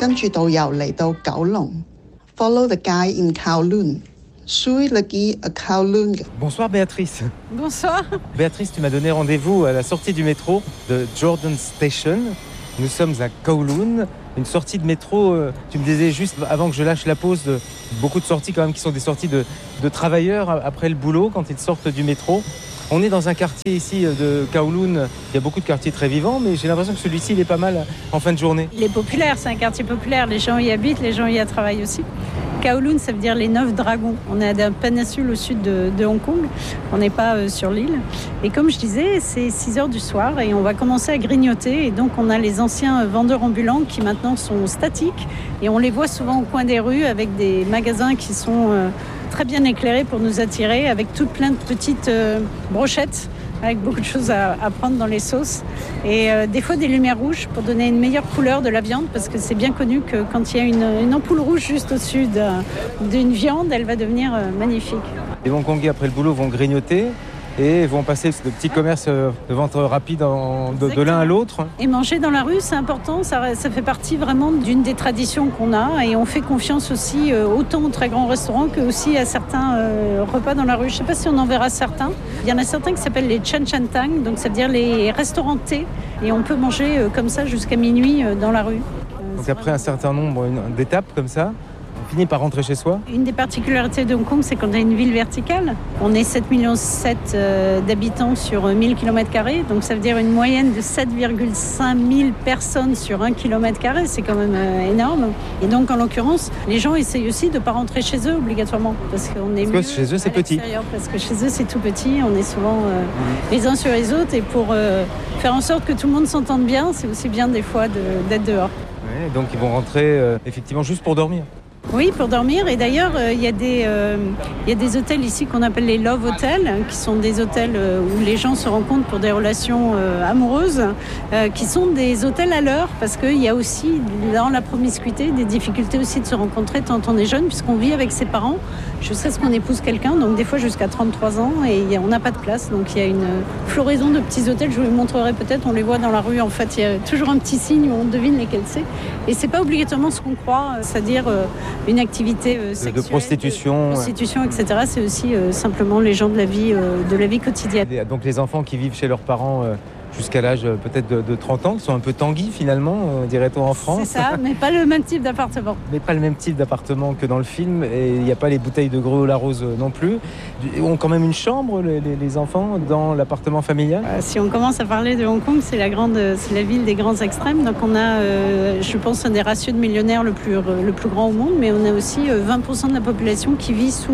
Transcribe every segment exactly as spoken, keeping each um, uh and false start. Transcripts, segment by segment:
跟住導遊嚟到九龍 ，follow the guy in Kowloon。Suis le guide à Kowloon. Bonsoir Béatrice. Bonsoir. Béatrice, tu m'as donné rendez-vous à la sortie du métro de Jordan Station. Nous sommes à Kowloon, une sortie de métro, euh, tu me disais juste avant que je lâche la pause, de, beaucoup de sorties quand même qui sont des sorties de, de travailleurs après le boulot quand ils sortent du métro. On est dans un quartier ici de Kowloon, il y a beaucoup de quartiers très vivants, mais j'ai l'impression que celui-ci il est pas mal en fin de journée. Il est populaire, c'est un quartier populaire, les gens y habitent, les gens y travaillent aussi. Kowloon, ça veut dire les neuf dragons. On est à la péninsule au sud de, de Hong Kong, on n'est pas euh, sur l'île. Et comme je disais, c'est six heures du soir et on va commencer à grignoter. Et donc on a les anciens vendeurs ambulants qui maintenant sont statiques et on les voit souvent au coin des rues avec des magasins qui sont euh, très bien éclairés pour nous attirer, avec tout plein de petites euh, brochettes, avec beaucoup de choses à, à prendre dans les sauces. Et euh, des fois des lumières rouges pour donner une meilleure couleur de la viande, parce que c'est bien connu que quand il y a une, une ampoule rouge juste au-dessus d'une viande, elle va devenir euh, magnifique. Les Hongkongais après le boulot vont grignoter et vont passer de petits commerces de vente rapide en, de, de l'un à l'autre. Et manger dans la rue, c'est important, ça, ça fait partie vraiment d'une des traditions qu'on a et on fait confiance aussi euh, autant aux très grands restaurants que aussi à certains euh, repas dans la rue. Je ne sais pas si on en verra certains. Il y en a certains qui s'appellent les Chan Chan Tang, donc ça veut dire les restaurants thé, et on peut manger euh, comme ça jusqu'à minuit euh, dans la rue. Euh, donc après un certain nombre d'étapes comme ça, on finit par rentrer chez soi. Une des particularités de Hong Kong, c'est qu'on a une ville verticale. On est sept virgule sept millions euh, d'habitants sur mille kilomètres carrés, donc ça veut dire une moyenne de sept virgule cinq mille personnes sur un kilomètre carré, c'est quand même euh, énorme. Et donc en l'occurrence, les gens essayent aussi de ne pas rentrer chez eux obligatoirement, parce qu'on est parce mieux que chez eux c'est petit. Parce que chez eux c'est tout petit, on est souvent euh, mmh. les uns sur les autres, et pour euh, faire en sorte que tout le monde s'entende bien, c'est aussi bien des fois d'être de, dehors. Ouais, donc ils vont rentrer euh, effectivement juste pour dormir. Oui, pour dormir. Et d'ailleurs, il euh, y, euh, y a des hôtels ici qu'on appelle les Love Hotels, hein, qui sont des hôtels euh, où les gens se rencontrent pour des relations euh, amoureuses, euh, qui sont des hôtels à l'heure, parce qu'il y a aussi, dans la promiscuité, des difficultés aussi de se rencontrer quand on est jeune, puisqu'on vit avec ses parents, jusqu'à ce qu'on épouse quelqu'un, donc des fois jusqu'à trente-trois ans, et y a, on n'a pas de place. Donc il y a une floraison de petits hôtels, je vous les montrerai peut-être, on les voit dans la rue, en fait, il y a toujours un petit signe où on devine lesquels c'est. Et c'est pas obligatoirement ce qu'on croit, c'est-à-dire euh, une activité euh, sexuelle, de prostitution, de prostitution, et cetera. C'est aussi euh, simplement les gens de la vie, euh, de la vie quotidienne. Donc les enfants qui vivent chez leurs parents euh, jusqu'à l'âge euh, peut-être de, de trente ans, qui sont un peu tanguis finalement, euh, dirait-on en France. C'est ça, mais pas le même type d'appartement. Mais pas le même type d'appartement que dans le film, et il n'y a pas les bouteilles de gros la rose non plus. Ils ont quand même une chambre, les, les enfants, dans l'appartement familial. euh, Si on commence à parler de Hong Kong, c'est la, grande, c'est la ville des grands extrêmes. Donc on a, euh, je pense, un des ratios de millionnaires le plus, le plus grand au monde, mais on a aussi vingt pour cent de la population qui vit sous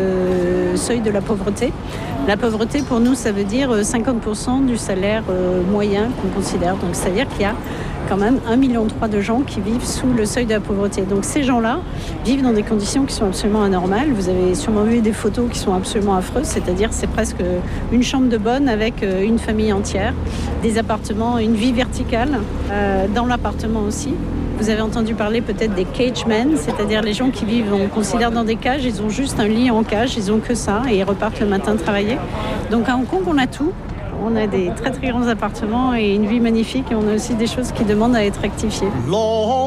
le seuil de la pauvreté. La pauvreté, pour nous, ça veut dire cinquante pour cent du salaire euh, moyen qu'on considère. Donc c'est-à-dire qu'il y a quand même un virgule trois million de gens qui vivent sous le seuil de la pauvreté. Donc ces gens-là vivent dans des conditions qui sont absolument anormales. Vous avez sûrement vu des photos qui sont absolument affreuses, c'est-à-dire c'est presque une chambre de bonne avec une famille entière, des appartements, une vie verticale euh, dans l'appartement aussi. Vous avez entendu parler peut-être des cage men, c'est-à-dire les gens qui vivent, on considère dans des cages, ils ont juste un lit en cage, ils ont que ça et ils repartent le matin travailler. Donc à Hong Kong, on a tout. On a des très très grands appartements et une vie magnifique, et on a aussi des choses qui demandent à être rectifiées.